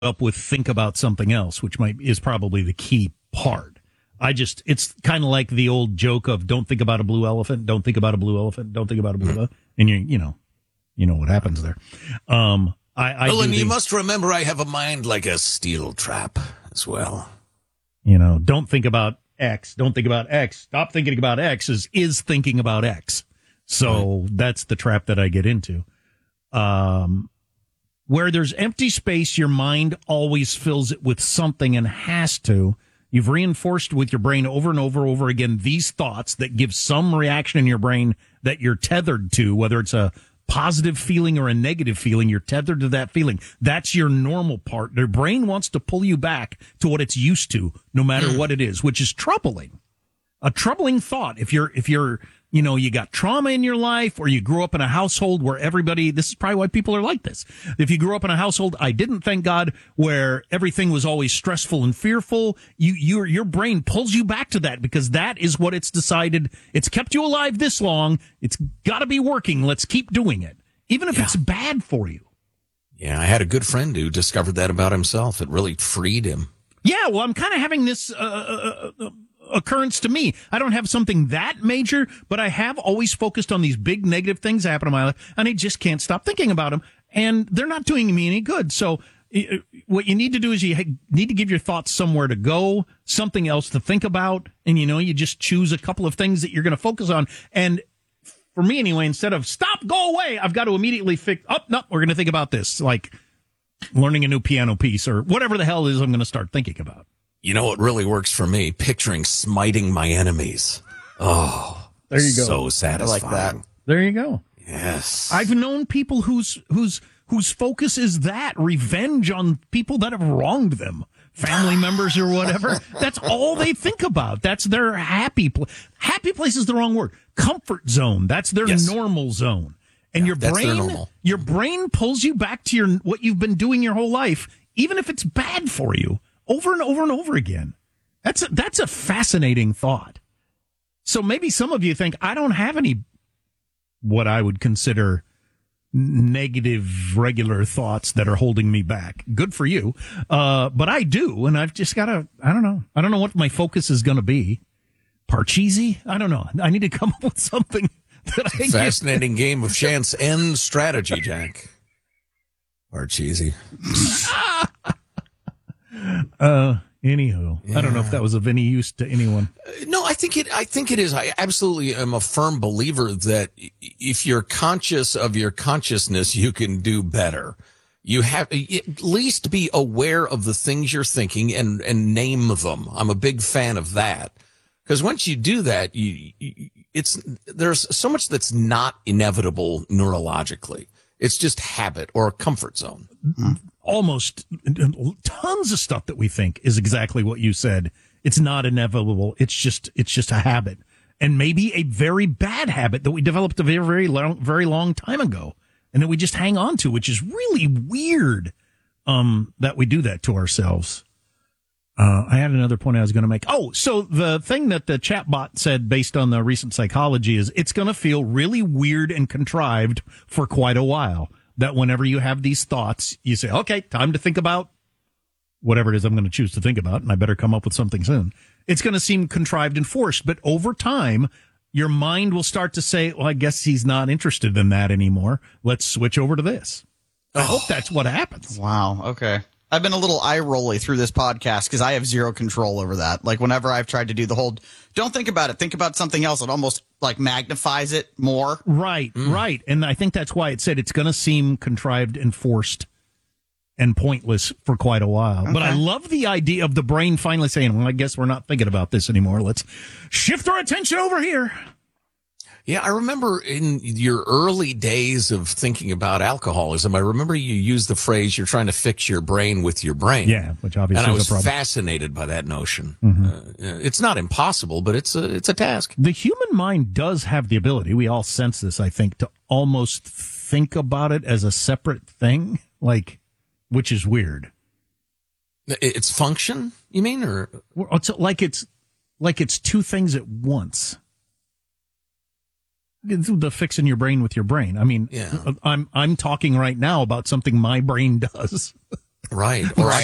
up with think about something else, which is probably the key part. It's kind of like the old joke of don't think about a blue elephant, don't think about a blue elephant, don't think about a blue elephant. And you know what happens there. And you must remember I have a mind like a steel trap as well. Don't think about X, don't think about X. Stop thinking about X is thinking about X. So that's the trap that I get into. Where there's empty space, your mind always fills it with something and has to. You've reinforced with your brain over and over again these thoughts that give some reaction in your brain that you're tethered to, whether it's a positive feeling or a negative feeling, you're tethered to that feeling. That's your normal part. Your brain wants to pull you back to what it's used to, no matter what it is, which is troubling. A troubling thought. If you're you got trauma in your life, or you grew up in a household where this is probably why people are like this. If you grew up in a household, I didn't, thank God, where everything was always stressful and fearful, your brain pulls you back to that because that is what it's decided. It's kept you alive this long. It's got to be working. Let's keep doing it, even if it's bad for you. Yeah, I had a good friend who discovered that about himself. It really freed him. Yeah, well, I'm kind of having this occurrence to me. I don't have something that major, but I have always focused on these big negative things that happen in my life, and I just can't stop thinking about them, and they're not doing me any good. So what you need to do is you need to give your thoughts somewhere to go, something else to think about, and you just choose a couple of things that you're going to focus on. And for me anyway, instead of stop, go away, I've got to immediately no, we're going to think about this, like learning a new piano piece or whatever the hell it is I'm going to start thinking about. You know what really works for me? Picturing smiting my enemies. Oh, there you go. So satisfying. I like that. There you go. Yes. I've known people whose focus is that revenge on people that have wronged them, family members or whatever. That's all they think about. That's their happy place. Happy place is the wrong word. Comfort zone. That's their normal zone. And your brain pulls you back to what you've been doing your whole life, even if it's bad for you. Over and over and over again. That's a fascinating thought. So maybe some of you think, I don't have any what I would consider negative regular thoughts that are holding me back. Good for you. But I do, and I've just got to, I don't know what my focus is going to be. Parcheesi? I don't know. I need to come up with something that I Fascinating game of chance and strategy, Jack. Parcheesi. Anywho, yeah. I don't know if that was of any use to anyone. No, I think it is. I absolutely am a firm believer that if you're conscious of your consciousness, you can do better. You have at least be aware of the things you're thinking and name them. I'm a big fan of that, because once you do that, there's so much that's not inevitable neurologically. It's just habit or a comfort zone. Almost tons of stuff that we think is exactly what you said. It's not inevitable. It's just a habit, and maybe a very bad habit that we developed a very long time ago, and that we just hang on to, which is really weird. That we do that to ourselves. I had another point I was going to make. Oh, so the thing that the chatbot said based on the recent psychology is it's going to feel really weird and contrived for quite a while. That whenever you have these thoughts, you say, okay, time to think about whatever it is I'm going to choose to think about, and I better come up with something soon. It's going to seem contrived and forced, but over time, your mind will start to say, well, I guess he's not interested in that anymore. Let's switch over to this. I hope that's what happens. Wow. Okay. I've been a little eye-rolly through this podcast because I have zero control over that. Like, whenever I've tried to do the whole, don't think about it, think about something else, it almost, like, magnifies it more. Right, right. And I think that's why it said it's going to seem contrived and forced and pointless for quite a while. Okay. But I love the idea of the brain finally saying, well, I guess we're not thinking about this anymore. Let's shift our attention over here. Yeah, I remember in your early days of thinking about alcoholism, I remember you used the phrase, you're trying to fix your brain with your brain. Yeah, which obviously is a problem. And I was fascinated by that notion. Mm-hmm. It's not impossible, but it's a task. The human mind does have the ability, we all sense this, I think, to almost think about it as a separate thing, like, which is weird. Its function, you mean? Or it's like it's two things at once. The fixing your brain with your brain. I mean, yeah. I'm talking right now about something my brain does. Right. Or I